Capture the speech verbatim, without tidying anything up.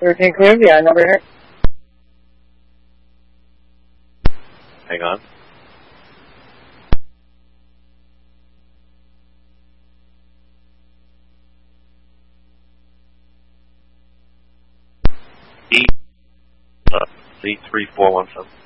thirteen clear, the I number here. Hang on. E, uh, Z three four one seven.